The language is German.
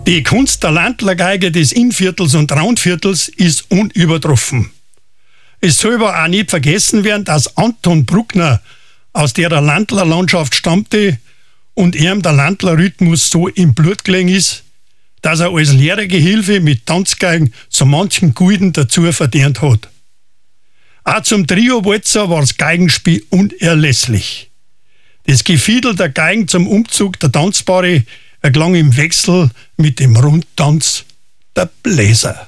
Die Kunst der Landlergeige des Innviertels und Traunviertels ist unübertroffen. Es soll aber auch nicht vergessen werden, dass Anton Bruckner aus der Landlerlandschaft stammte und ihm der Landlerrhythmus so im Blut gelegen ist, dass er als Lehrergehilfe mit Tanzgeigen so manchen Gulden dazu verdient hat. Auch zum Trio-Walzer war das Geigenspiel unerlässlich. Das Gefiedel der Geigen zum Umzug der Tanzpaare erklang im Wechsel mit dem Rundtanz der Bläser.